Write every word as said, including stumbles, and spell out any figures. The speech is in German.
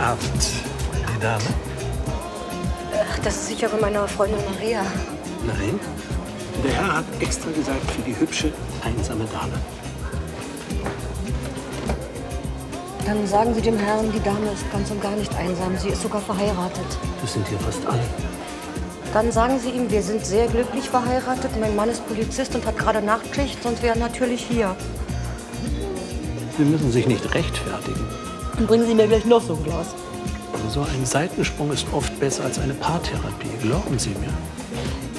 Abend, die Dame. Ach, das ist sicher von meiner Freundin Maria. Nein, der Herr hat extra gesagt für die hübsche, einsame Dame. Dann sagen Sie dem Herrn, die Dame ist ganz und gar nicht einsam. Sie ist sogar verheiratet. Das sind hier fast alle. Dann sagen Sie ihm, wir sind sehr glücklich verheiratet. Mein Mann ist Polizist und hat gerade Nachtschicht und wäre natürlich hier. Sie müssen sich nicht rechtfertigen. Dann bringen Sie mir gleich noch so ein Glas. So ein Seitensprung ist oft besser als eine Paartherapie. Glauben Sie mir.